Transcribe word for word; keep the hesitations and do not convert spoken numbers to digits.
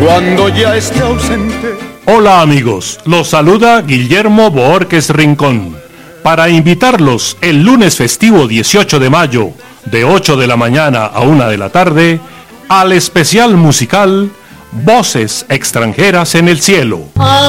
Cuando ya esté ausente. Hola amigos, los saluda Guillermo Boórquez Rincón para invitarlos el lunes festivo dieciocho de mayo de ocho de la mañana a una de la tarde al especial musical Voces extranjeras en el cielo.